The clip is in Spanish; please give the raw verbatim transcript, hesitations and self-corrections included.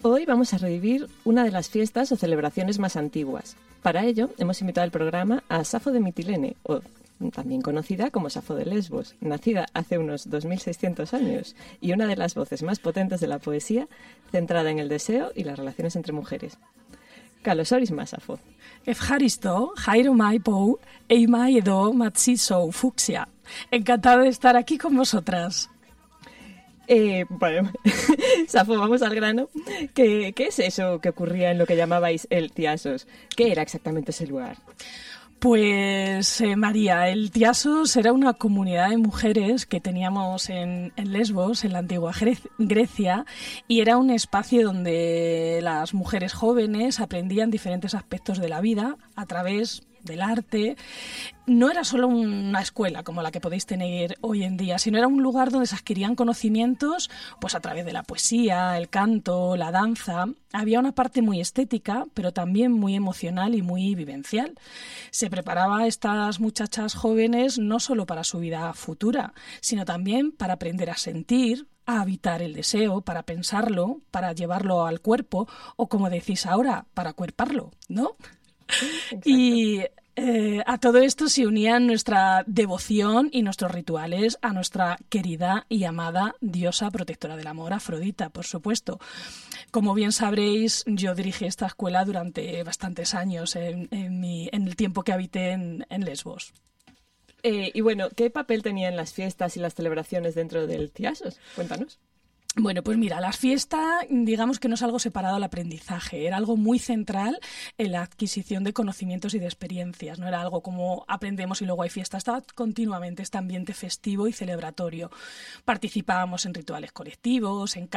Hoy vamos a revivir una de las fiestas o celebraciones más antiguas. Para ello, hemos invitado al programa a Safo de Mitilene, o también conocida como Safo de Lesbos, nacida hace unos dos mil seiscientos años y una de las voces más potentes de la poesía, centrada en el deseo y las relaciones entre mujeres. Καλώς όρισμα, Safo. Ευχαριστώ, Jairomai Pou, Eimai Edo Matsisou Fuxia. Encantada de estar aquí con vosotras. Eh, bueno, Safo, vamos al grano. ¿Qué, ¿Qué es eso que ocurría en lo que llamabais el Tiasos? ¿Qué era exactamente ese lugar? Pues eh, María, el Tiasos era una comunidad de mujeres que teníamos en, en Lesbos, en la antigua Gre- Grecia, y era un espacio donde las mujeres jóvenes aprendían diferentes aspectos de la vida a través del arte. No era solo una escuela como la que podéis tener hoy en día, sino era un lugar donde se adquirían conocimientos pues a través de la poesía, el canto, la danza. Había una parte muy estética, pero también muy emocional y muy vivencial. Se preparaba a estas muchachas jóvenes no solo para su vida futura, sino también para aprender a sentir, a habitar el deseo, para pensarlo, para llevarlo al cuerpo o, como decís ahora, para cuerparlo, ¿no? Exacto. Y eh, a todo esto se unían nuestra devoción y nuestros rituales a nuestra querida y amada diosa protectora del amor, Afrodita, por supuesto. Como bien sabréis, yo dirigí esta escuela durante bastantes años en, en, mi, en el tiempo que habité en, en Lesbos. Eh, y bueno, ¿qué papel tenían las fiestas y las celebraciones dentro del Tiasos? Cuéntanos. Bueno, pues mira, la fiesta, digamos que no es algo separado al aprendizaje, era algo muy central en la adquisición de conocimientos y de experiencias, no era algo como aprendemos y luego hay fiesta, estaba continuamente este ambiente festivo y celebratorio. Participábamos en rituales colectivos, en